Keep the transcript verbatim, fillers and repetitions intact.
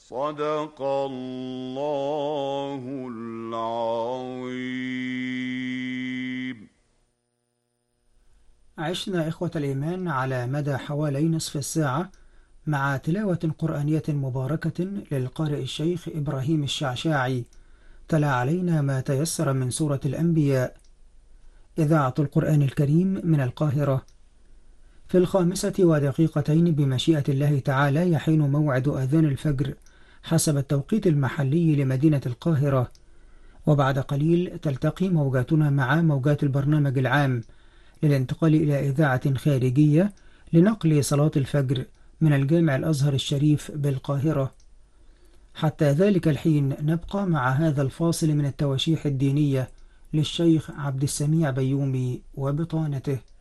صدق الله العظيم. عشنا إخوة الإيمان على مدى حوالي نصف الساعة مع تلاوة قرآنية مباركة للقارئ الشيخ إبراهيم الشعشاعي، تلا علينا ما تيسر من سورة الأنبياء. إذاعة القرآن الكريم من القاهرة. في الخامسة ودقيقتين بمشيئة الله تعالى يحين موعد أذان الفجر حسب التوقيت المحلي لمدينة القاهرة، وبعد قليل تلتقي موجاتنا مع موجات البرنامج العام للانتقال إلى إذاعة خارجية لنقل صلاة الفجر من الجامع الأزهر الشريف بالقاهرة. حتى ذلك الحين نبقى مع هذا الفاصل من التواشيح الدينية للشيخ عبد السميع بيومي وبطانته.